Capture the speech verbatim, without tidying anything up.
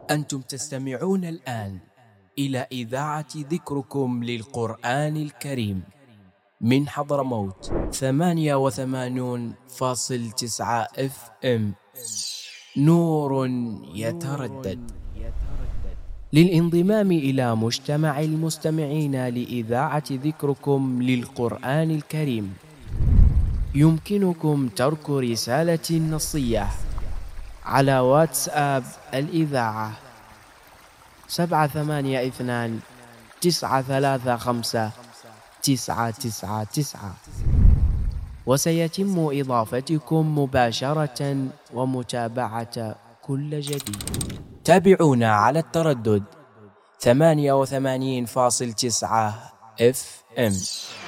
أنتم تستمعون الآن إلى إذاعة ذكركم للقرآن الكريم من حضرموت ثمانية وثمانون فاصل تسعة اف ام. نور يتردد. للانضمام إلى مجتمع المستمعين لإذاعة ذكركم للقرآن الكريم يمكنكم ترك رسالة نصية على واتساب الإذاعة سبعة ثمانية اثنان تسعة ثلاثة خمسة تسعة تسعة تسعة، وسيتم إضافتكم مباشرة ومتابعة كل جديد. تابعونا على التردد ثمانية وثمانين فاصل تسعة اف ام.